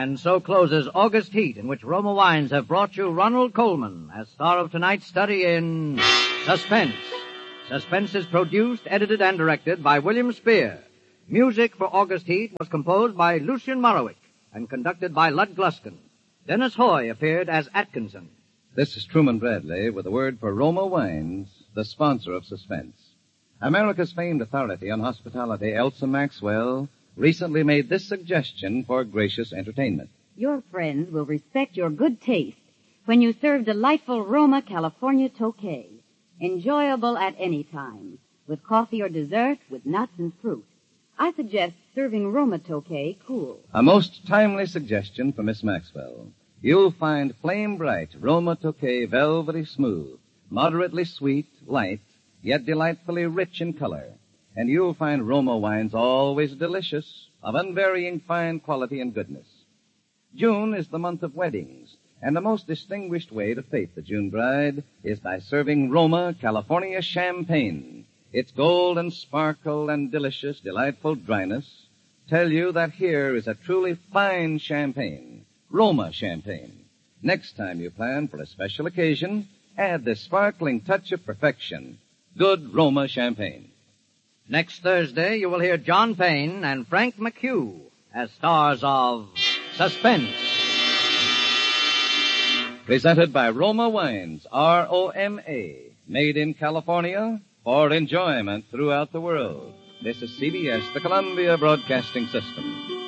And so closes August Heat, in which Roma Wines have brought you Ronald Colman as star of tonight's study in Suspense. Suspense is produced, edited, and directed by William Spear. Music for August Heat was composed by Lucien Morawick and conducted by Lud Gluskin. Dennis Hoy appeared as Atkinson. This is Truman Bradley with a word for Roma Wines, the sponsor of Suspense. America's famed authority on hospitality, Elsa Maxwell, recently made this suggestion for gracious entertainment. Your friends will respect your good taste when you serve delightful Roma California Tokay, enjoyable at any time, with coffee or dessert, with nuts and fruit. I suggest serving Roma Tokay cool. A most timely suggestion for Miss Maxwell. You'll find flame bright Roma Tokay velvety smooth, moderately sweet, light, yet delightfully rich in color. And you'll find Roma wines always delicious, of unvarying fine quality and goodness. June is the month of weddings, and the most distinguished way to fete the June bride is by serving Roma California Champagne. Its golden sparkle and delicious, delightful dryness tell you that here is a truly fine champagne, Roma Champagne. Next time you plan for a special occasion, add this sparkling touch of perfection, good Roma Champagne. Next Thursday, you will hear John Payne and Frank McHugh as stars of Suspense. Presented by Roma Wines, R-O-M-A, made in California for enjoyment throughout the world. This is CBS, the Columbia Broadcasting System.